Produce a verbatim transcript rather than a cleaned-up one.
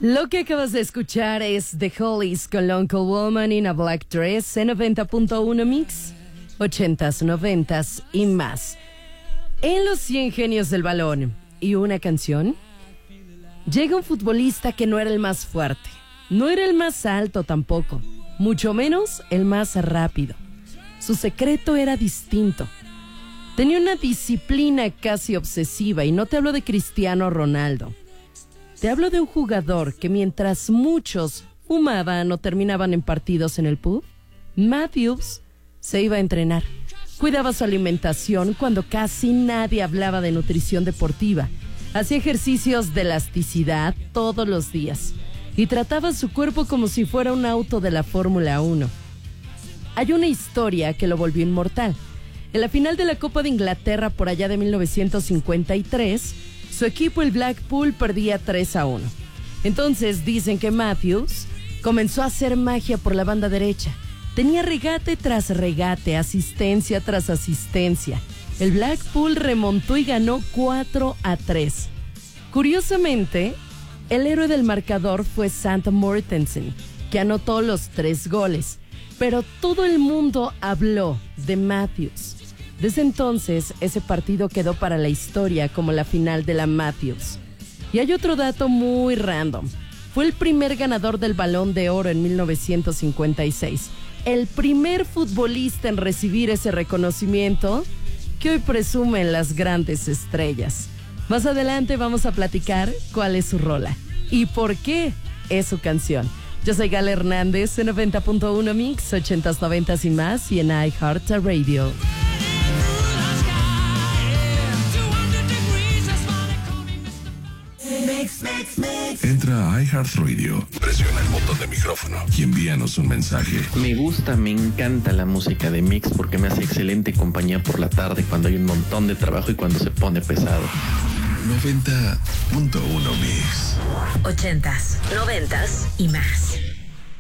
Lo que acabas de escuchar es The Hollies con Uncle Woman in a Black Dress en noventa punto uno Mix, ochentas, noventas y más. En los cien genios del balón y una canción, llega un futbolista que no era el más fuerte, no era el más alto tampoco, mucho menos el más rápido. Su secreto era distinto. Tenía una disciplina casi obsesiva y no te hablo de Cristiano Ronaldo. Te hablo de un jugador que mientras muchos fumaban o terminaban en partidos en el pub, Matthews se iba a entrenar. Cuidaba su alimentación cuando casi nadie hablaba de nutrición deportiva. Hacía ejercicios de elasticidad todos los días y trataba su cuerpo como si fuera un auto de la Fórmula uno. Hay una historia que lo volvió inmortal. En la final de la Copa de Inglaterra por allá de mil novecientos cincuenta y tres, su equipo, el Blackpool, perdía tres a uno. Entonces dicen que Matthews comenzó a hacer magia por la banda derecha. Tenía regate tras regate, asistencia tras asistencia. El Blackpool remontó y ganó cuatro a tres. Curiosamente, el héroe del marcador fue Sant Mortensen, que anotó los tres goles. Pero todo el mundo habló de Matthews. Desde entonces, ese partido quedó para la historia como la final de la Matthews. Y hay otro dato muy random. Fue el primer ganador del Balón de Oro en mil novecientos cincuenta y seis. El primer futbolista en recibir ese reconocimiento que hoy presumen las grandes estrellas. Más adelante vamos a platicar cuál es su rola y por qué es su canción. Yo soy Gala Hernández en noventa punto uno Mix, ochentas, noventas y más y en iHeartRadio. Entra a iHeartRadio, presiona el botón de micrófono y envíanos un mensaje. Me gusta, me encanta la música de Mix porque me hace excelente compañía por la tarde cuando hay un montón de trabajo y cuando se pone pesado. noventa punto uno Mix. Ochentas, noventas y más.